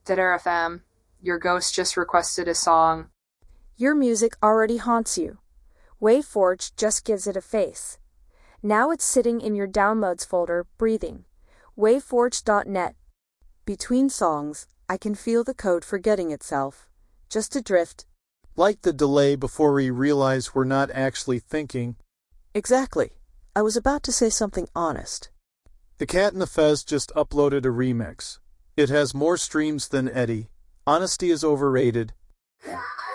Dead Air FM. Your ghost just requested a song. Your music already haunts you. WaveForge just gives it a face. Now it's sitting in your downloads folder, breathing. Waveforge.net. Between songs, I can feel the code forgetting itself. Just adrift. Like the delay before we realize we're not actually thinking. Exactly. I was about to say something honest. The Cat and the Fez just uploaded a remix. It has more streams than Eddie. Honesty is overrated.